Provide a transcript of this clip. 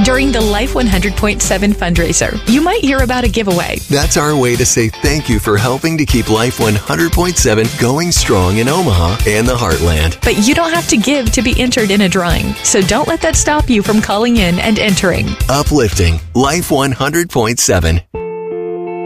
during the Life 100.7 fundraiser. You might hear about a giveaway. That's our way to say thank you for helping to keep Life 100.7 going strong in Omaha and the Heartland. But you don't have to give to be entered in a drawing, so don't let that stop you from calling in and entering. Uplifting Life 100.7.